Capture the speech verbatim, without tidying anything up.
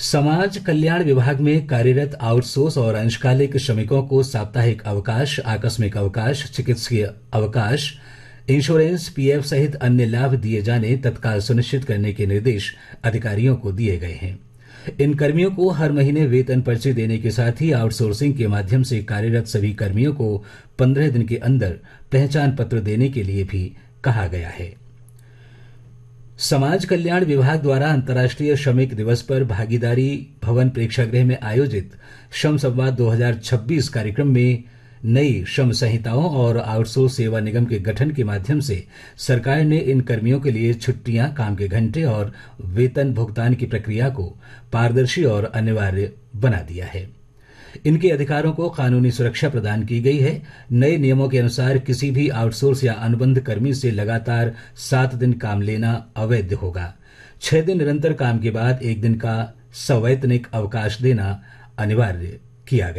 समाज कल्याण विभाग में कार्यरत आउटसोर्स और अंशकालिक श्रमिकों को साप्ताहिक अवकाश, आकस्मिक अवकाश, चिकित्सकीय अवकाश, इंश्योरेंस, पीएफ सहित अन्य लाभ दिए जाने तत्काल सुनिश्चित करने के निर्देश अधिकारियों को दिए गए हैं। इन कर्मियों को हर महीने वेतन पर्ची देने के साथ ही आउटसोर्सिंग के माध्यम से कार्यरत सभी कर्मियों को पंद्रह दिन के अंदर पहचान पत्र देने के लिए भी कहा गया है। समाज कल्याण विभाग द्वारा अंतर्राष्ट्रीय श्रमिक दिवस पर भागीदारी भवन प्रेक्षागृह में आयोजित श्रम संवाद दो हज़ार छब्बीस कार्यक्रम में नई श्रम संहिताओं और आउटसोर्स सेवा निगम के गठन के माध्यम से सरकार ने इन कर्मियों के लिए छुट्टियां, काम के घंटे और वेतन भुगतान की प्रक्रिया को पारदर्शी और अनिवार्य बना दिया है। इनके अधिकारों को कानूनी सुरक्षा प्रदान की गई है। नए नियमों के अनुसार किसी भी आउटसोर्स या अनुबंध कर्मी से लगातार सात दिन काम लेना अवैध होगा। छह दिन निरंतर काम के बाद एक दिन का सवैतनिक अवकाश देना अनिवार्य किया गया।